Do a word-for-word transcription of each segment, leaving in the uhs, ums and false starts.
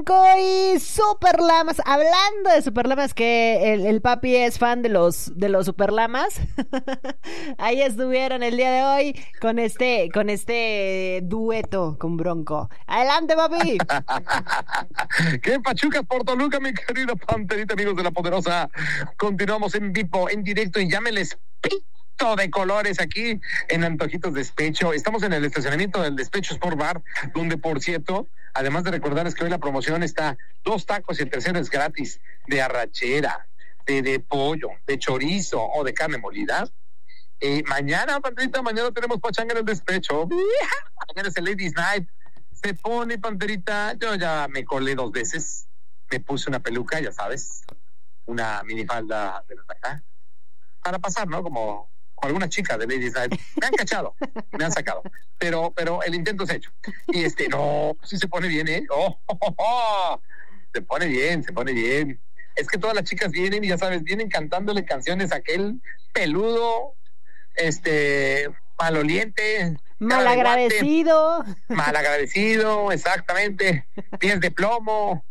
Y Superlamas, hablando de Superlamas, que el, el papi es fan de los de los Superlamas. Ahí estuvieron el día de hoy con este con este dueto con Bronco. Adelante, papi. ¿Qué pachucas por Toluca, mi querido Panterita, amigos de La Poderosa? Continuamos en vivo, en directo, y llámeles pito de colores aquí en Antojitos Despecho. Estamos en el estacionamiento del Despecho Sport Bar, donde, por cierto, además de recordarles que hoy la promoción está dos tacos y el tercero es gratis, de arrachera, de, de pollo, de chorizo o de carne molida. Eh, mañana, Panterita, mañana tenemos pachanga en el Despecho. Mañana es el Ladies Night. Se pone, Panterita, yo ya me colé dos veces, me puse una peluca, ya sabes, una minifalda de acá, para pasar, ¿no? Como con alguna chica de Ladies Night. Me han cachado, me han sacado, pero pero el intento es hecho. Y este, no, sí se pone bien, ¿eh? Oh, oh, oh, oh. Se pone bien, se pone bien. Es que todas las chicas vienen y ya sabes, vienen cantándole canciones a aquel peludo, este, maloliente, malagradecido. Malagradecido, exactamente. Pies de plomo,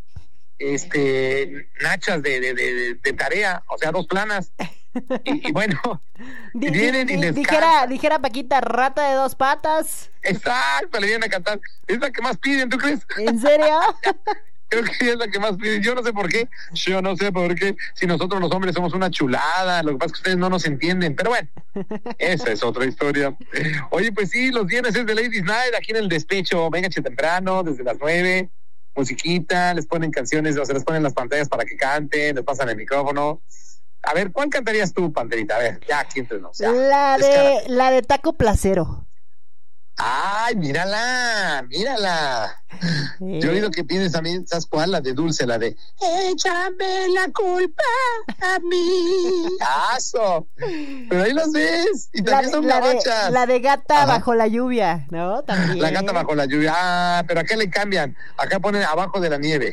este, nachas de, de, de, de tarea, o sea, dos planas. Y, y bueno, di, vienen di, y les dijera, cantan. dijera Paquita, rata de dos patas. Exacto, le vienen a cantar. Es la que más piden, ¿tú crees? ¿En serio? Creo que es la que más piden. Yo no sé por qué. Yo no sé por qué. Si nosotros los hombres somos una chulada, lo que pasa es que ustedes no nos entienden. Pero bueno, esa es otra historia. Oye, pues sí, los viernes es de Ladies Night aquí en el Despecho. Vénganse temprano, desde las nueve. Musiquita, les ponen canciones, o se les ponen las pantallas para que canten, les pasan el micrófono. A ver, ¿cuál cantarías tú, Panterita? A ver, ya, aquí entre nos. Ya. La de, Descara. la de Taco Placero. Ay, mírala, mírala. Sí. Yo he oído que pides también, ¿sabes cuál? La de Dulce, la de échame la culpa a mí. ¡Aso! Pero ahí las ves. Y La, también son la, de, gabachas. la de Gata Ajá. Bajo la Lluvia, ¿no? También. La Gata Bajo la Lluvia. Ah, pero acá le cambian. Acá ponen Abajo de la Nieve.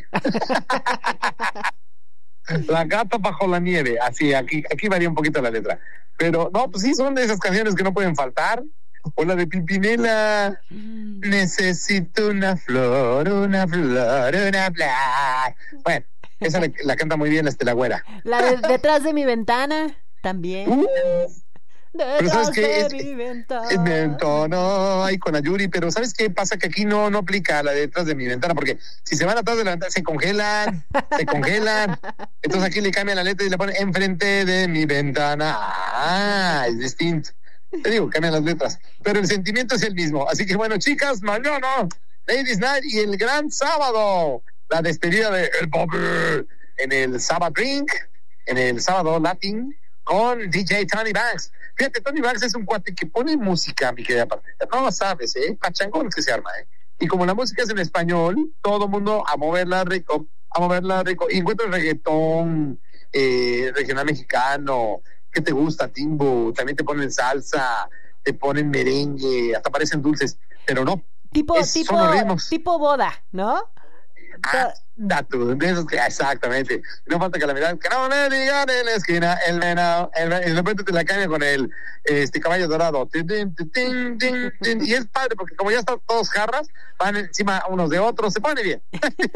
La Gata Bajo la Nieve. Así, aquí, aquí varía un poquito la letra. Pero no, pues sí, son de esas canciones que no pueden faltar. O la de Pimpinela. Mm. Necesito una flor, una flor, una flor. Bueno, esa la, la canta muy bien la Estela Güera. La de Detrás de mi ventana, también. Uh, Detrás pero ¿sabes qué? de Es, mi ventana. Es ventana, ay, con Ayuri, pero ¿sabes qué pasa? Que aquí no, no aplica la de Detrás de mi ventana, porque si se van atrás de la ventana, se congelan, se congelan. Entonces aquí le cambian la letra y le ponen enfrente de mi ventana. Ah, es distinto. Te digo, cambian las letras, pero el sentimiento es el mismo. Así que bueno, chicas, mañana Ladies Night y el gran sábado, la despedida de El Papi en el Sábado Drink, en el Sábado Latin con D J Tony Banks. Fíjate, Tony Banks es un cuate que pone música, mi querida Patricia. No lo sabes, ¿eh? Pachangón que se arma, ¿eh? Y como la música es en español, todo mundo a moverla rico, a moverla rico. Y encuentro el reggaetón eh, regional mexicano. ¿Qué te gusta, Timbo? También te ponen salsa, te ponen merengue, hasta parecen dulces, pero no. Tipo, es, tipo, tipo boda, ¿no? Anda tú, de esos que, exactamente. No falta que la mirada, que no le digan en la esquina, el venado, el, y de repente te la cambia con el este caballo dorado. Tin, tin, tin, tin, tin, y es padre, porque como ya están todos jarras, van encima unos de otros, se pone bien.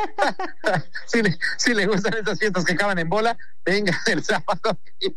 si, le, si le gustan estas fiestas que acaban en bola, venga el sábado.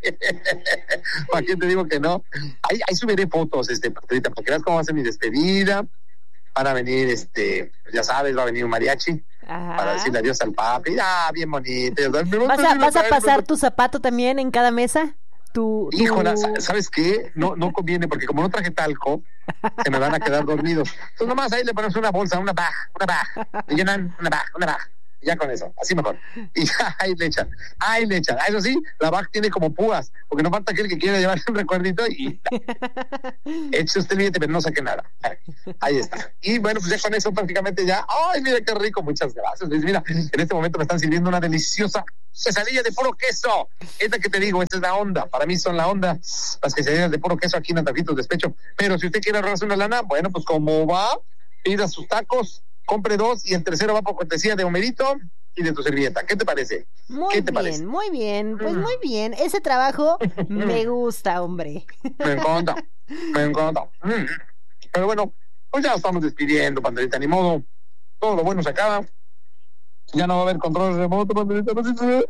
¿Para qué te digo que no? Ahí, ahí subiré fotos, este, Patrita, para que veas cómo va a ser mi despedida. Van a venir, este, ya sabes, va a venir un mariachi. Ajá. Para decirle adiós al papi. Ah, bien bonito. ¿Vas a, ¿vas a pasar tu zapato también en cada mesa? Tu, tu... Híjola, ¿sabes qué? No, no conviene, porque como no traje talco, se me van a quedar dormidos. Entonces nomás ahí le ponemos una bolsa, una bag, una bag. Le llenan una bag, una bag. Ya con eso, así mejor. Y ya, ahí le echan, ahí le echan. Eso sí, la bag tiene como púas, porque no falta aquel que quiera llevar un recuerdito y eche usted el billete, pero no saque nada. Ahí está. Y bueno, pues ya con eso prácticamente ya. ¡Ay, mira qué rico! Muchas gracias, Luis. Mira, en este momento me están sirviendo una deliciosa quesadilla de puro queso. Esta que te digo, esta es la onda. Para mí son la onda las quesadillas de puro queso aquí en Antojitos Despecho. Pero si usted quiere ahorrarse una lana, bueno, pues como va, pida sus tacos, compre dos y el tercero va por cortesía de Homerito y de tu servilleta. ¿Qué te parece? Muy ¿Qué te bien, parece? muy bien, pues muy bien. Ese trabajo me gusta, hombre. Me encanta, me encanta. Pero bueno, pues ya estamos despidiendo, Panderita, ni modo. Todo lo bueno se acaba. Ya no va a haber control remoto, Panterita, no sé si se ve.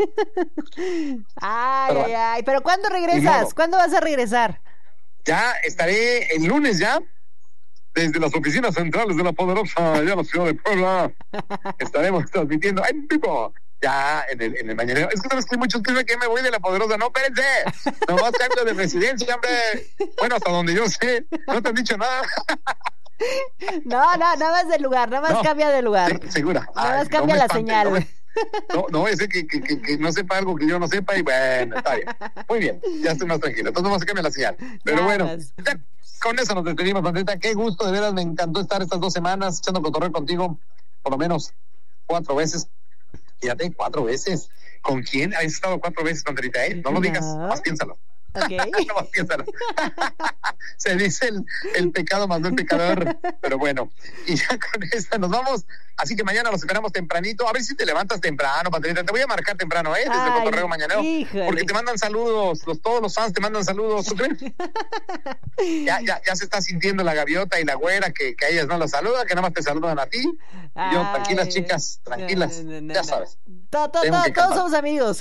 Ay, Pero ay, bueno. ay. ¿Pero cuándo Ni regresas? modo. ¿Cuándo vas a regresar? Ya estaré el lunes ya, desde las oficinas centrales de La Poderosa, allá en la ciudad de Puebla. Estaremos transmitiendo en vivo. Ya en el, en el mañanero. Es que sabes que hay muchos que dicen que me voy de La Poderosa. No, espérense. Nomás cambio de residencia, hombre. Bueno, hasta donde yo sé. No te han dicho nada. No, no, nada más de lugar, nada más No. cambia de lugar. Sí, segura. Nada Ay, más cambia me la espanten, señal. No, me- no, no ese que, que, que, que no sepa algo que yo no sepa y bueno, está bien. Muy bien, ya estoy más tranquilo. Entonces vamos a cambiar la señal. Pero Nada bueno, más. ya, con eso nos despedimos, Pandita. Qué gusto, de veras, me encantó estar estas dos semanas echando cotorreo contigo, por lo menos cuatro veces. Fíjate, cuatro veces. ¿Con quién has estado cuatro veces, Pandita? ¿Eh? No lo digas, No. más piénsalo. Ok. No, piénsalo. Se dice el, el pecado más no el pecador, pero bueno, y ya con esta nos vamos, así que mañana los esperamos tempranito, a ver si te levantas temprano, Patrita, te voy a marcar temprano, ¿eh? Desde el Ay, cotorreo mañanero, híjole. porque te mandan saludos, los, todos los fans te mandan saludos, ¿tú crees? Ya, ya, ya se está sintiendo la gaviota y la güera que, que a ellas no las saludan, que nada más te saludan a ti, y yo, tranquilas Ay, chicas, tranquilas, no, no, no, ya no. sabes. To- to- Tengo to- que todos calmar. somos amigos.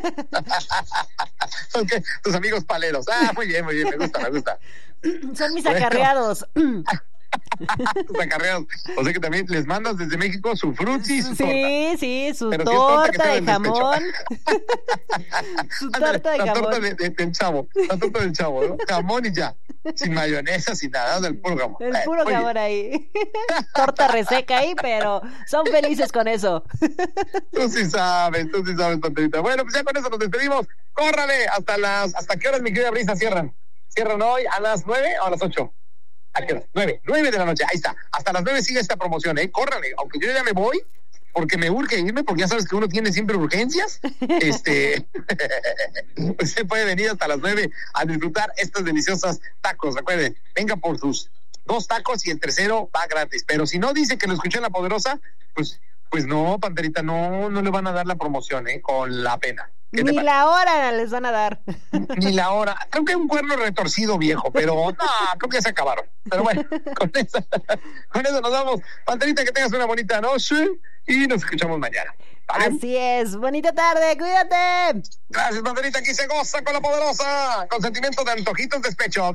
Son que tus amigos paleros, ah, muy bien, muy bien, me gusta, me gusta. Son mis Bueno. acarreados. Tus acarreados. O sea que también les mandas desde México su frutzi y su torta. Sí, sí, su Pero sí es torta que torta sea de del despecho. jamón. Su Ándale, torta de la torta jamón. de- de- del chavo, la torta del chavo, ¿no? Jamón y ya, sin mayonesa, sin nada, del puro jamón. El Eh, puro muy bien. jamón ahí. Torta reseca ahí, pero son felices con eso. Tú sí sabes, tú sí sabes, Panterita. Bueno, pues ya con eso nos despedimos. Córrale, hasta las, ¿hasta qué horas, mi querida Brisa, cierran? ¿Cierran hoy a las nueve o a las ocho? ¿A qué horas? Nueve, nueve de la noche, ahí está. Hasta las nueve sigue esta promoción, ¿eh? Córrale, aunque yo ya me voy, porque me urge irme, porque ya sabes que uno tiene siempre urgencias, este, pues se puede venir hasta las nueve a disfrutar estas deliciosas tacos. Recuerden, venga por sus dos tacos y el tercero va gratis. Pero si no dice que lo escuché en La Poderosa, pues, pues no, Panterita, no, no le van a dar la promoción, ¿eh? Con la pena. ¿Qué te Ni parece? la hora les van a dar. Ni la hora. Creo que un cuerno retorcido viejo, pero no, creo que ya se acabaron. Pero bueno, con eso, con eso nos vamos. Panterita, que tengas una bonita noche y nos escuchamos mañana. ¿Vale? Así es. Bonita tarde, cuídate. Gracias, Panterita. Aquí se goza con La Poderosa, con sentimiento de antojitos despecho.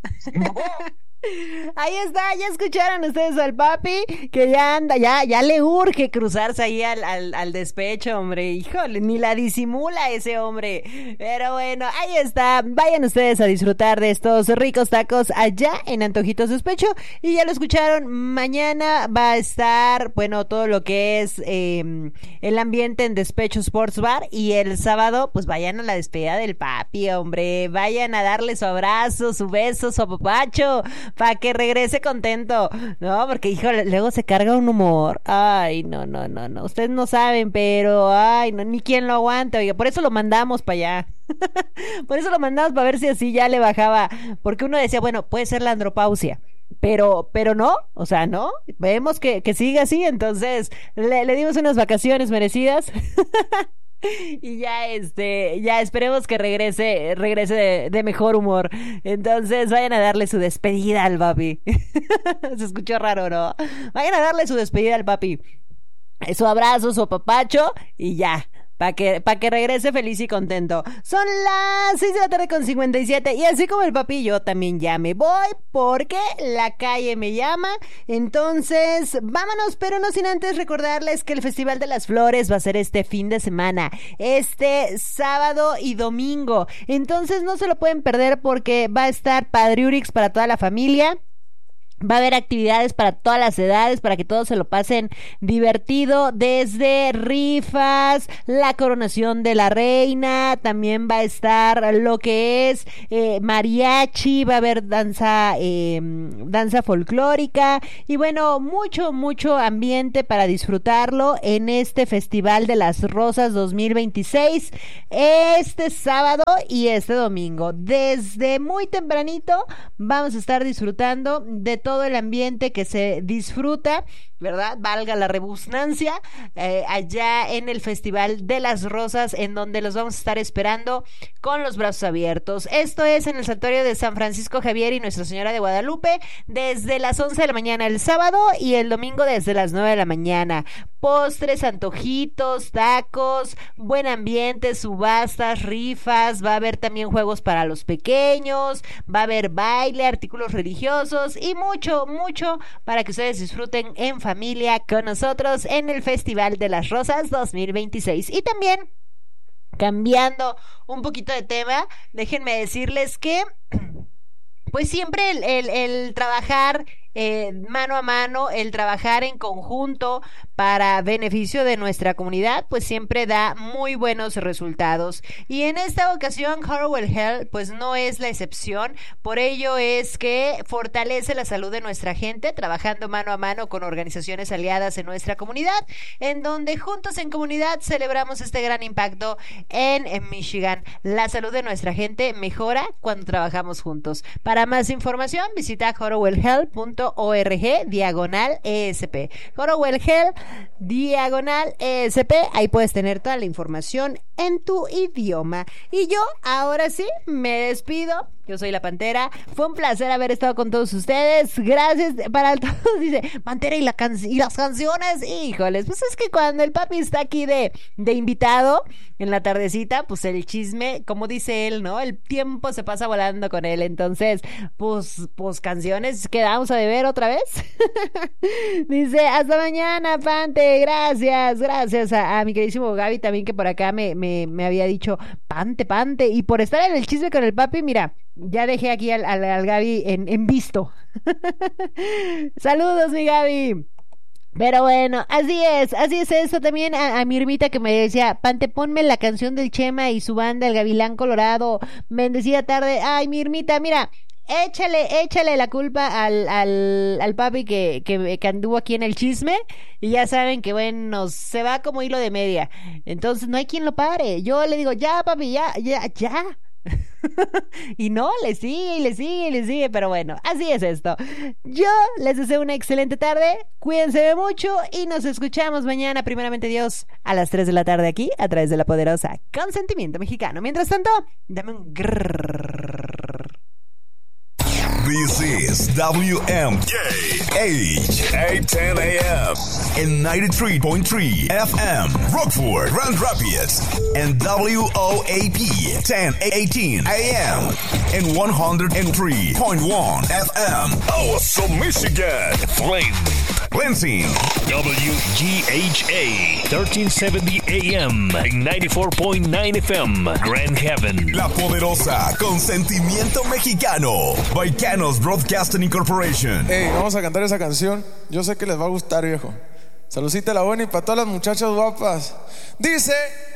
Ahí está, ya escucharon ustedes al papi que ya anda, ya, ya le urge cruzarse ahí al, al, al despecho, hombre. Híjole, ni la disimula ese hombre. Pero bueno, ahí está. Vayan ustedes a disfrutar de estos ricos tacos allá en Antojitos Despecho. Y ya lo escucharon, mañana va a estar, bueno, todo lo que es eh, el ambiente en Despecho Sports Bar. Y el sábado, pues vayan a la despedida del papi, hombre. Vayan a darle su abrazo, su beso, su apapacho, para que regrese contento, ¿no? Porque, híjole, luego se carga un humor. Ay, no, no, no, no. Ustedes no saben, pero, ay, no, ni quien lo aguante. Oiga, por eso lo mandamos para allá. Por eso lo mandamos para ver si así ya le bajaba. Porque uno decía, bueno, puede ser la andropausia. Pero, pero no, o sea, no, vemos que, que sigue así, entonces le, le dimos unas vacaciones merecidas. Y ya este, ya esperemos que regrese, regrese de, de mejor humor. Entonces vayan a darle su despedida al papi. Se escuchó raro, ¿no? Vayan a darle su despedida al papi. Su abrazo, su apapacho y ya. Para que, pa que regrese feliz y contento. Son las seis de la tarde con cincuenta y siete. Y así como el papi, yo también ya me voy. Porque la calle me llama. Entonces, vámonos. Pero no sin antes recordarles que el Festival de las Flores va a ser este fin de semana. Este sábado y domingo. Entonces no se lo pueden perder porque va a estar Padriurix para toda la familia. Va a haber actividades para todas las edades, para que todos se lo pasen divertido, desde rifas, la coronación de la reina, también va a estar lo que es eh, mariachi, va a haber danza, eh, danza folclórica y bueno, mucho, mucho ambiente para disfrutarlo en este Festival de las Rosas dos mil veintiséis, este sábado y este domingo. Desde muy tempranito vamos a estar disfrutando de todo todo el ambiente que se disfruta ¿verdad? Valga la rebusnancia, eh, allá en el Festival de las Rosas, en donde los vamos a estar esperando con los brazos abiertos. Esto es en el Santuario de San Francisco Javier y Nuestra Señora de Guadalupe, desde las once de la mañana el sábado y el domingo desde las nueve de la mañana. Postres, antojitos, tacos, buen ambiente, subastas, rifas, va a haber también juegos para los pequeños, va a haber baile, artículos religiosos y mucho, mucho para que ustedes disfruten en familia con nosotros en el Festival de las Rosas dos mil veintiséis. Y también, cambiando un poquito de tema, déjenme decirles que pues siempre el, el, el trabajar eh, mano a mano, el trabajar en conjunto para beneficio de nuestra comunidad, pues siempre da muy buenos resultados. Y en esta ocasión, Horowell Health, pues no es la excepción. Por ello es que fortalece la salud de nuestra gente, trabajando mano a mano con organizaciones aliadas en nuestra comunidad, en donde juntos en comunidad celebramos este gran impacto en, en Michigan. La salud de nuestra gente mejora cuando trabajamos juntos. Para más información, visita horowell health punto org diagonal ESP. Horowell Health diagonal E S P, ahí puedes tener toda la información en tu idioma. Y yo, ahora sí, me despido. Yo soy la Pantera. Fue un placer haber estado con todos ustedes. Gracias para todos. Dice, Pantera y, la can y las canciones. Híjoles, pues es que cuando el papi está aquí de, de invitado en la tardecita, pues el chisme, como dice él, ¿no? El tiempo se pasa volando con él. Entonces, pues, pues canciones, quedamos a deber otra vez. Dice, hasta mañana, Pante. Gracias, gracias a, a mi queridísimo Gaby también, que por acá me, me, me había dicho, Pante, Pante. Y por estar en el chisme con el papi, mira, ya dejé aquí al, al, al Gaby en, en visto. Saludos, mi Gaby. Pero bueno, así es, así es eso. También a, a mi hermita que me decía, Pante, ponme la canción del Chema y su banda, El Gavilán Colorado, bendecida tarde. Ay, mi hermita, mira, échale, échale la culpa al, al, al papi que, que, que anduvo aquí en el chisme. Y ya saben que, bueno, se va como hilo de media. Entonces no hay quien lo pare. Yo le digo, ya, papi, ya, ya, ya. Y no, le sigue y le sigue y le sigue. Pero bueno, así es esto. Yo les deseo una excelente tarde. Cuídense mucho y nos escuchamos mañana, primeramente Dios, a las tres de la tarde aquí, a través de La Poderosa Consentimiento Mexicano. Mientras tanto, dame un grrrr. This is W M K H eight ten A M and ninety-three point three F M Rockford, Grand Rapids, and W O A P ten eighteen A M and one oh three point one F M Awesome Michigan, Flint, Lansing, W G H A thirteen seventy A M and ninety-four point nine F M Grand Haven. La Poderosa Consentimiento Mexicano, Baicanos Broadcasting Incorporation. Hey, vamos a cantar esa canción. Yo sé que les va a gustar, viejo. Saludcita a la buena y para todas las muchachas guapas. Dice...